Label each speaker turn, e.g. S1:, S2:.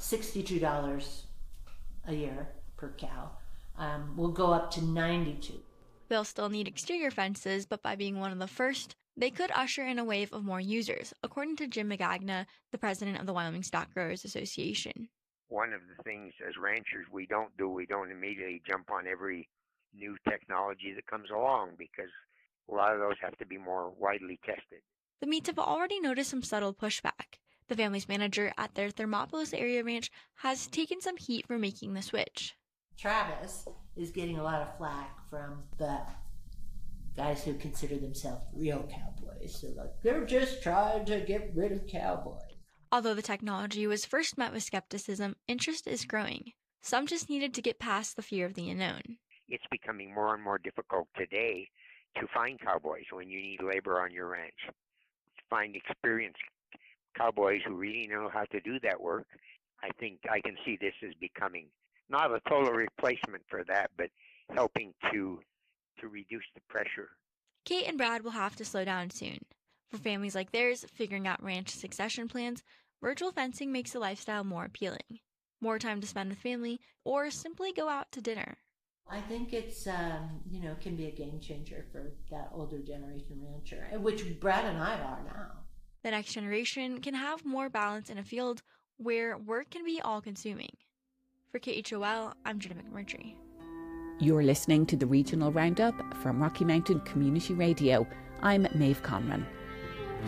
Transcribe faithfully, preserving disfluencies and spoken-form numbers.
S1: sixty-two dollars a year per cow. Um, will go up to ninety-two dollars.
S2: They'll still need exterior fences, but by being one of the first, they could usher in a wave of more users, according to Jim Magagna, the president of the Wyoming Stock Growers Association.
S3: One of the things as ranchers we don't do, we don't immediately jump on every new technology that comes along because a lot of those have to be more widely tested.
S2: The Meats have already noticed some subtle pushback. The family's manager at their Thermopolis area ranch has taken some heat for making the switch.
S1: Travis is getting a lot of flack from the guys who consider themselves real cowboys. So like, they're just trying to get rid of cowboys.
S2: Although the technology was first met with skepticism, interest is growing. Some just needed to get past the fear of the unknown.
S3: It's becoming more and more difficult today to find cowboys when you need labor on your ranch. To find experienced cowboys who really know how to do that work. I think I can see this as becoming not a total replacement for that, but helping to to reduce the pressure.
S2: Kate and Brad will have to slow down soon. For families like theirs, figuring out ranch succession plans, virtual fencing makes the lifestyle more appealing. More time to spend with family, or simply go out to dinner.
S1: I think it's, um, you know, can be a game changer for that older generation rancher, which Brad and I are now.
S2: The next generation can have more balance in a field where work can be all-consuming. For K H O L, I'm Jenna McMurtry.
S4: You're listening to the Regional Roundup from Rocky Mountain Community Radio. I'm Maeve Conran.